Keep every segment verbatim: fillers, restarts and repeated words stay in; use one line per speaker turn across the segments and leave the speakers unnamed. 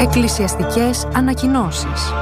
Εκκλησιαστικές ανακοινώσεις.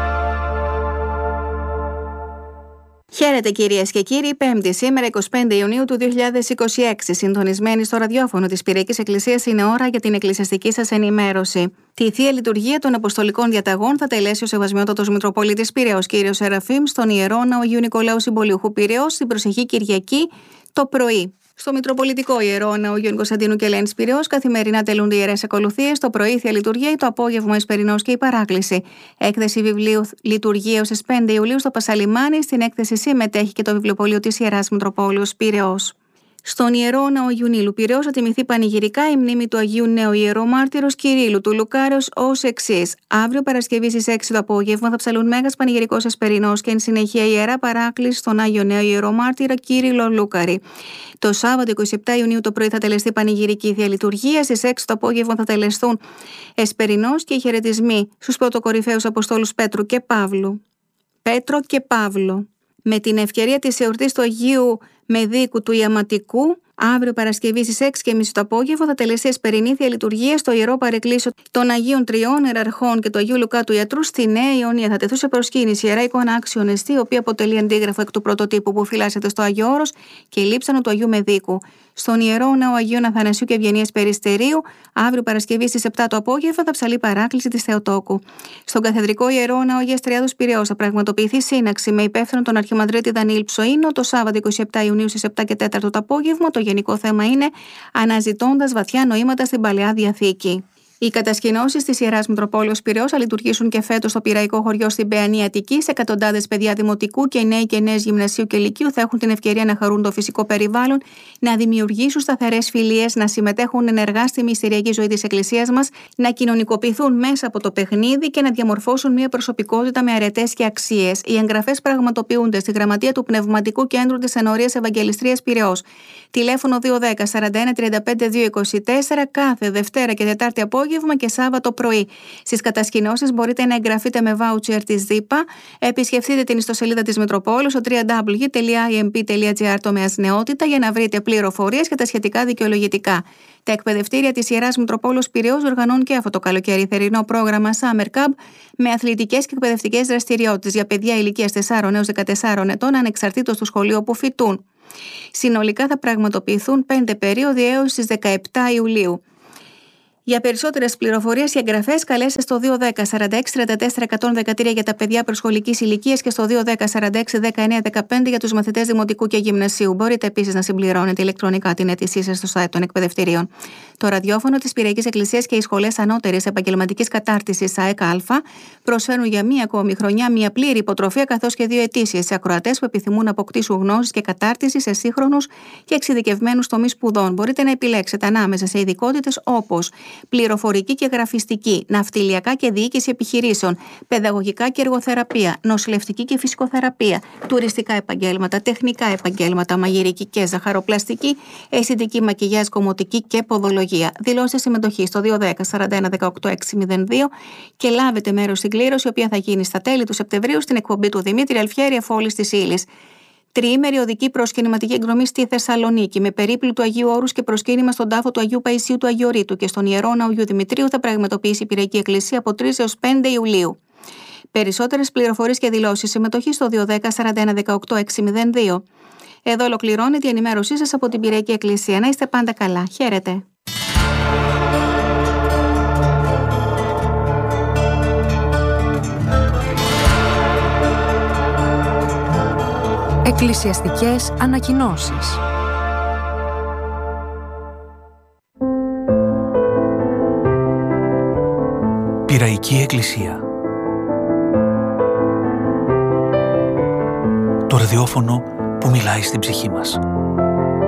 Χαίρετε κυρίες και κύριοι, Πέμπτη σήμερα εικοστή πέμπτη Ιουνίου του δύο χιλιάδες είκοσι έξι. Συντονισμένοι στο ραδιόφωνο της Πυριακής Εκκλησίας, είναι ώρα για την εκκλησιαστική σας ενημέρωση. Τη Θεία Λειτουργία των Αποστολικών Διαταγών θα τελέσει ο Σεβασμιότατος Μητροπολίτης Πειραιώς κ. Σεραφείμ στον Ιερό Ναό Αγίου Νικολάου Συμπολιουχού Πειραιώς την προσεχή Κυριακή το πρωί. Στο Μητροπολιτικό Ιερό Ναό Αγίου Κωνσταντίνου και Ελένης Πειραιώς καθημερινά τελούνται ιερές ακολουθίες, το πρωί Θεία Λειτουργία ή το απόγευμα Εσπερινός και η Παράκληση. Έκθεση βιβλίου Λειτουργία στις πέντε Ιουλίου στο Πασαλιμάνι. Στην έκθεση συμμετέχει και το βιβλιοπωλείο της Ιεράς Μητροπόλεως Πειραιώς. Στον Ιερό Ναό Αγίου Νείλου Πειραιώς θα τιμηθεί πανηγυρικά η μνήμη του Αγίου Νέου Ιερομάρτυρος Κυρίλλου του Λουκάρεως ως εξής. Αύριο Παρασκευή στις έξι το απόγευμα θα ψαλούν Μέγας Πανηγυρικός Εσπερινός και εν συνεχεία Ιερά Παράκληση στον Άγιο Νέο Ιερομάρτυρα Κύριλλο Λούκαρη. Το Σάββατο εικοστή επτά Ιουνίου το πρωί θα τελεστεί πανηγυρική Θεία Λειτουργία. Στις έξι το απόγευμα θα τελεστούν Εσπερινός και οι χαιρετισμοί στους πρωτοκορυφαίους Αποστόλους Πέτρου και Παύλου. Πέτρο και Παύλο. Με την ευκαιρία της εορτής του Αγίου Μεδίκου του Ιαματικού, αύριο Παρασκευή στις έξι και μισή το απόγευμα θα τελεστεί Εσπερινή Θεία Λειτουργία στο Ιερό Παρεκκλήσιο των Αγίων Τριών Ιεραρχών και του Αγίου Λουκά του Ιατρού στη Νέα Ιωνία. Θα τεθούν σε προσκύνηση Ιερά εικόνα άξιον εστί, η οποία αποτελεί αντίγραφο εκ του πρωτοτύπου που φυλάσσεται στο Άγιο Όρος και λείψανο του Αγίου Μεδίκου. Στον Ιερό Ναό Αγίων Αθανασίου και Ευγενίας Περιστερίου, αύριο Παρασκευή στις επτά το απόγευμα θα ψαλεί Παράκληση της Θεοτόκου. Στον Καθεδρικό Ιερό Ναό Αγίας Τριάδος Πειραιώς θα πραγματοποιηθεί σύναξη με υπεύθυνο τον Αρχιμανδρίτη Δανιήλ Ψοΐνο το Σάββατο εικοστή επτά Ιουνίου στις επτά και τέσσερα το απόγευμα. Το γενικό θέμα είναι αναζητώντας βαθιά νοήματα στην Παλαιά Διαθήκη. Οι κατασκηνώσεις της Ιεράς Μητροπόλεως Πειραιώς θα λειτουργήσουν και φέτος στο Πειραϊκό χωριό στην Παιανή Αττική. Σε εκατοντάδες παιδιά δημοτικού και νέοι και νέες γυμνασίου και λυκείου θα έχουν την ευκαιρία να χαρούν το φυσικό περιβάλλον, να δημιουργήσουν σταθερές φιλίες, να συμμετέχουν ενεργά στη μυστηριακή ζωή της Εκκλησίας μας, να κοινωνικοποιηθούν μέσα από το παιχνίδι και να διαμορφώσουν μια προσωπικότητα με αρετές και αξίες. Οι εγγραφές πραγματοποιούνται στη Γραμματεία του Πνευματικού Κέντρου της Ενορίας Ευαγγελιστρίας Πειραιώς. Τηλέφωνο δύο ένα μηδέν σαράντα ένα τριάντα πέντε δύο είκοσι τέσσερα κάθε Δευτέρα και Τετάρτη απόγευμα και Σάββατο πρωί. Στις κατασκηνώσεις μπορείτε να εγγραφείτε με βάουτσερ της ΔΥΠΑ. Επισκεφτείτε την ιστοσελίδα της Μητροπόλεως στο double-u double-u double-u τελεία άι εμ πι τελεία τζι άρ τομέας νεότητα για να βρείτε πληροφορίες και τα σχετικά δικαιολογητικά. Τα εκπαιδευτήρια της Ιεράς Μητροπόλεως Πειραιώς οργανώνουν και αυτό το καλοκαίρι θερινό πρόγραμμα Summer Camp με αθλητικές και εκπαιδευτικές δραστηριότητες για παιδιά ηλικίας τεσσάρων έως δεκατεσσάρων ετών ανεξαρτήτως του σχολείου που φοιτούν. Συνολικά θα πραγματοποιηθούν πέντε περίοδοι έως τις δεκαεπτά Ιουλίου. Για περισσότερες πληροφορίες και εγγραφές καλέστε στο δύο ένα μηδέν σαράντα έξι τριάντα τέσσερα εκατόν δεκατρία για τα παιδιά προσχολικής ηλικίας και στο δύο ένα μηδέν σαράντα έξι δεκαεννέα δεκαπέντε για τους μαθητές δημοτικού και γυμνασίου. Μπορείτε επίσης να συμπληρώνετε ηλεκτρονικά την αίτησή σας στο site των εκπαιδευτηρίων. Το ραδιόφωνο της Πυριακής Εκκλησίας και οι σχολές ανώτερης επαγγελματικής κατάρτισης ΑΕΚΑ προσφέρουν για μία ακόμη χρονιά μία πλήρη υποτροφία καθώς και δύο ετήσιες σε ακροατές που επιθυμούν να αποκτήσουν γνώσεις και κατάρτιση σε σύγχρονους και εξειδικευμένους τομείς σπουδών. Μπορείτε να επιλέξετε ανάμεσα σε ειδικότητες όπως πληροφορική και γραφιστική, ναυτιλιακά και διοίκηση επιχειρήσεων, παιδαγωγικά και εργοθεραπεία, νοσηλευτική και φυσικοθεραπεία, τουριστικά επαγγέλματα, τεχνικά επαγγέλματα, μαγειρική και ζαχαροπλαστική, αισθητική μακιγιάζ, κομμωτική και ποδολογία. Δηλώστε συμμετοχή στο δύο ένα μηδέν σαράντα ένα δεκαοκτώ έξι μηδέν δύο και λάβετε μέρος στην κλήρωση, η οποία θα γίνει στα τέλη του Σεπτεμβρίου στην εκπομπή του Δημήτρη Αλφιέρη Εφόλης της Ύλης. Τριήμερη οδική προσκυνηματική εκδρομή στη Θεσσαλονίκη με περίπλου του Αγίου Όρους και προσκύνημα στον τάφο του Αγίου Παϊσίου του Αγιορείτου και στον Ιερό Ναό Αγίου Δημητρίου θα πραγματοποιήσει η Πυριακή Εκκλησία από τρεις έως πέντε Ιουλίου. Περισσότερες πληροφορίες και δηλώσεις συμμετοχή στο δύο ένα μηδέν σαράντα ένα δεκαοκτώ έξι μηδέν δύο. Εδώ ολοκληρώνεται η ενημέρωσή σας από την Πυριακή Εκκλησία. Να είστε πάντα καλά. Χαίρετε.
Εκκλησιαστικές ανακοινώσεις.
Πυραϊκή Εκκλησία. Το ραδιόφωνο που μιλάει στην ψυχή μας.